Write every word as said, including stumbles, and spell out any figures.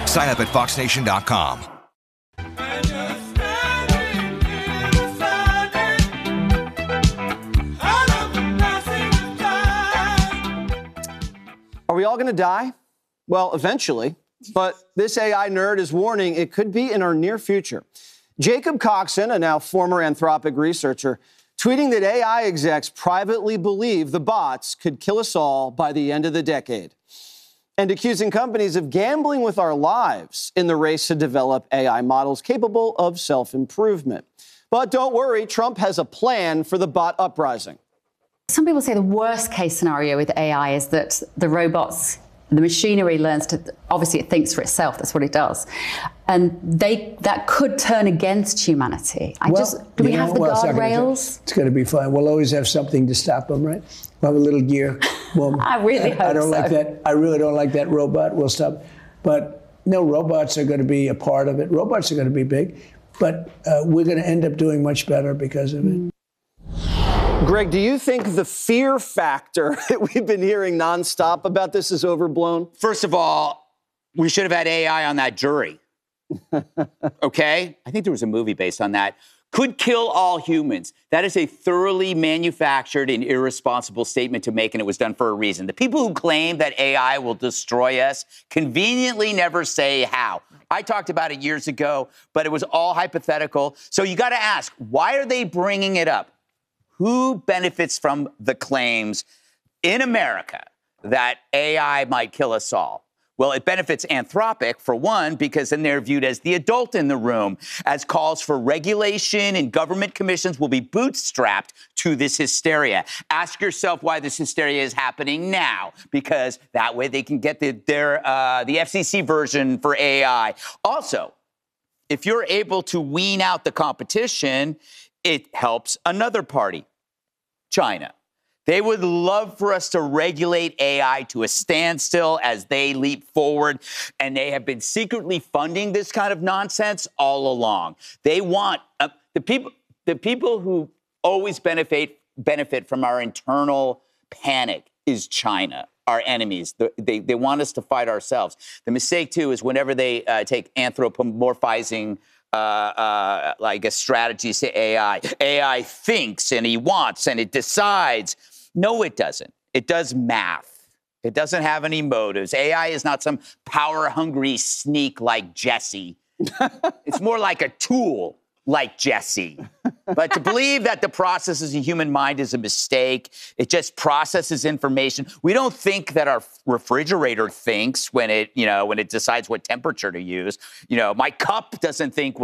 Sign up at fox nation dot com. Are we all going to die? Well, eventually. But this A I nerd is warning it could be in our near future. Jacob Coxon, a now former Anthropic researcher, tweeting that A I execs privately believe the bots could kill us all by the end of the decade, and accusing companies of gambling with our lives in the race to develop A I models capable of self-improvement. But don't worry, Trump has a plan for the bot uprising. Some people say the worst case scenario with A I is that the robots, the machinery learns to, obviously it thinks for itself, that's what it does. And they that could turn against humanity. I well, just, do we have know, the well, guardrails? It's going to be fine. We'll always have something to stop them, right? We'll have a little gear. Well, I really hope I don't so. like that. I really don't like that robot. We'll stop. But no, robots are going to be a part of it. Robots are going to be big. But uh, we're going to end up doing much better because of it. Greg, do you think the fear factor that we've been hearing nonstop about this is overblown? First of all, we should have had A I on that jury. Okay? I think there was a movie based on that. Could kill all humans. That is a thoroughly manufactured and irresponsible statement to make, and it was done for a reason. The people who claim that A I will destroy us conveniently never say how. I talked about it years ago, but it was all hypothetical. So you got to ask, why are they bringing it up? Who benefits from the claims in America that A I might kill us all? Well, it benefits Anthropic, for one, because then they're viewed as the adult in the room, as calls for regulation and government commissions will be bootstrapped to this hysteria. Ask yourself why this hysteria is happening now, because that way they can get the, their, uh, the F C C version for A I. Also, if you're able to wean out the competition, it helps another party, China. They would love for us to regulate A I to a standstill as they leap forward, and they have been secretly funding this kind of nonsense all along. They want uh, the people, the people who always benefit benefit from our internal panic is China, our enemies. The, they they want us to fight ourselves. The mistake too is whenever they uh, take anthropomorphizing. Uh, uh, like a strategy to A I. A I thinks and he wants and it decides. No, it doesn't. It does math. It doesn't have any motives. A I is not some power-hungry sneak like Jesse. It's more like a tool like Jesse. But to believe that the process of the human mind is a mistake, it just processes information. We don't think that our refrigerator thinks when it, you know, when it decides what temperature to use. You know, my cup doesn't think